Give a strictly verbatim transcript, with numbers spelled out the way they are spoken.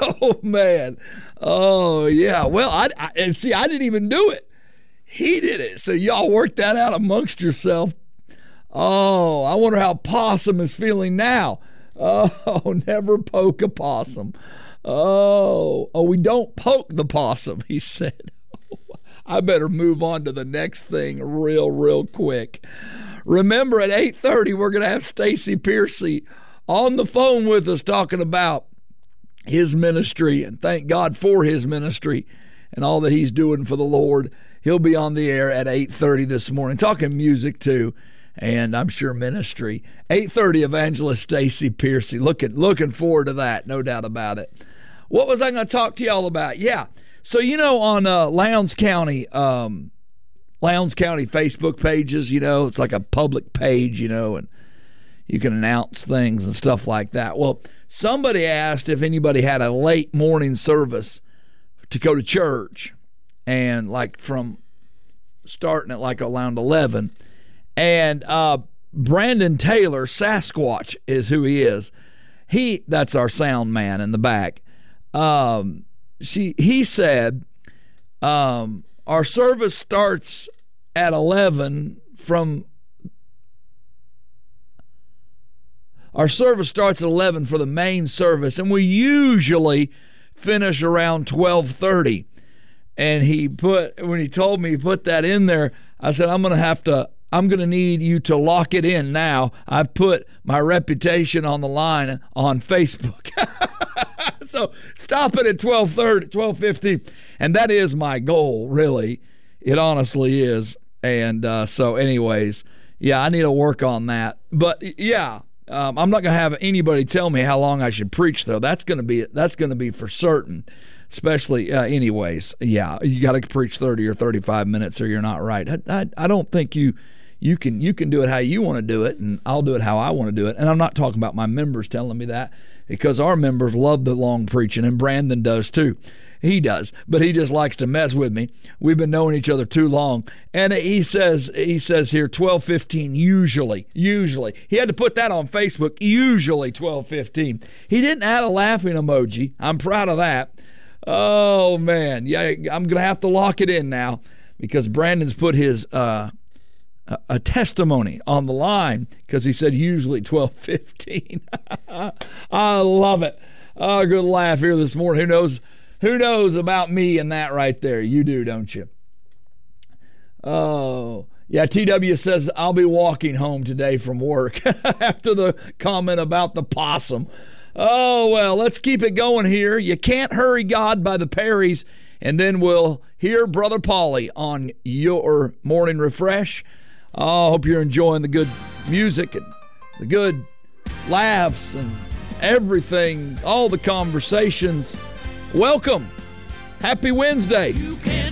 Oh, man. Oh, yeah. Well, I, I and see, I didn't even do it. He did it. So y'all work that out amongst yourself. Oh, I wonder how Possum is feeling now. Oh, never poke a possum. Oh, oh, we don't poke the possum, he said. I better move on to the next thing real, real quick. Remember, at eight thirty, we're going to have Stacy Piercy on the phone with us talking about his ministry, and thank God for his ministry and all that he's doing for the Lord. He'll be on the air at eight thirty this morning, talking music too, and I'm sure ministry. eight thirty, Evangelist Stacy Piercy. Looking, looking forward to that, no doubt about it. What was I going to talk to y'all about? Yeah, so you know on uh, Lowndes County, um, Lowndes County Facebook pages, you know, it's like a public page, you know, and you can announce things and stuff like that. Well, somebody asked if anybody had a late morning service to go to church, and like from starting at like around eleven. And uh, Brandon Taylor, Sasquatch is who he is. He, that's our sound man in the back. Um, she, he said, um, our service starts at eleven from Our service starts at eleven for the main service, and we usually finish around twelve thirty. And he put, when he told me he put that in there, I said, I'm going to have to, I'm going to need you to lock it in now. I've put my reputation on the line on Facebook. So stop it at twelve thirty, twelve fifteen. And that is my goal, really. It honestly is. And uh, so anyways, yeah, I need to work on that. But yeah. Um, I'm not going to have anybody tell me how long I should preach, though. That's going to be that's going to be for certain. Especially, uh, anyways, yeah, you got to preach thirty or thirty-five minutes, or you're not right. I, I, I don't think you you can you can do it how you want to do it, and I'll do it how I want to do it. And I'm not talking about my members telling me that, because our members love the long preaching, and Brandon does too. He does, but he just likes to mess with me. We've been knowing each other too long. And he says he says here twelve fifteen, usually, usually. He had to put that on Facebook, usually twelve fifteen. He didn't add a laughing emoji. I'm proud of that. Oh, man. Yeah, I'm going to have to lock it in now, because Brandon's put his uh, a testimony on the line, because he said usually twelve fifteen. I love it. Oh, good laugh here this morning. Who knows? Who knows about me and that right there? You do, don't you? Oh, yeah, T W says, I'll be walking home today from work after the comment about the possum. Oh, well, let's keep it going here. You Can't Hurry God by the Perrys, and then we'll hear Brother Paulie on your morning refresh. Oh, I hope you're enjoying the good music and the good laughs and everything, all the conversations. Welcome. Happy Wednesday. You can't